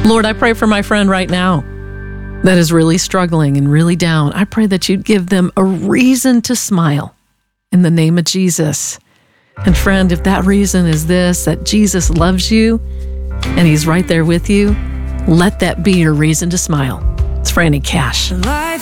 Lord, I pray for my friend right now that is really struggling and really down. I pray that you'd give them a reason to smile in the name of Jesus. And friend, if that reason is this, that Jesus loves you and he's right there with you, let that be your reason to smile. It's Franny Cash. Life